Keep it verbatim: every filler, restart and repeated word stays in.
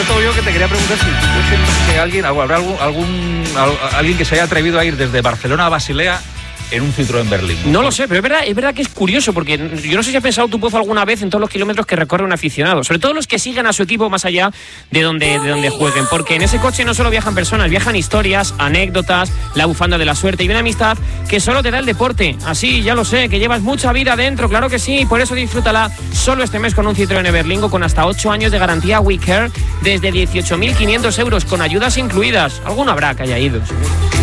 todo yo que te quería preguntar si tú coche, que alguien, habrá algún, algún, alguien que se haya atrevido a ir desde Barcelona a Basilea en un Citroën Berlingo. No lo sé, pero es verdad, es verdad que es curioso, porque yo no sé si has pensado tu Pozo alguna vez en todos los kilómetros que recorre un aficionado, sobre todo los que siguen a su equipo más allá de donde, de donde jueguen, porque en ese coche no solo viajan personas, viajan historias, anécdotas, la bufanda de la suerte y una amistad que solo te da el deporte. Así, ya lo sé, que llevas mucha vida dentro, claro que sí, por eso disfrútala solo este mes con un Citroën Berlingo con hasta ocho años de garantía WeCare desde dieciocho mil quinientos euros, con ayudas incluidas. Alguno habrá que haya ido, seguro.